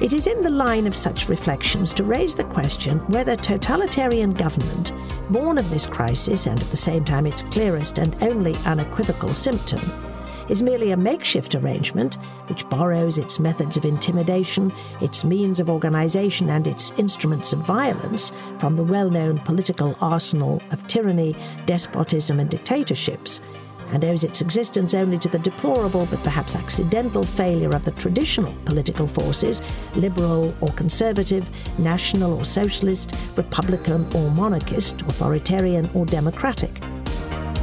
It is in the line of such reflections to raise the question whether totalitarian government, born of this crisis and at the same time its clearest and only unequivocal symptom, is merely a makeshift arrangement which borrows its methods of intimidation, its means of organisation and its instruments of violence from the well-known political arsenal of tyranny, despotism and dictatorships, and owes its existence only to the deplorable but perhaps accidental failure of the traditional political forces, liberal or conservative, national or socialist, republican or monarchist, authoritarian or democratic,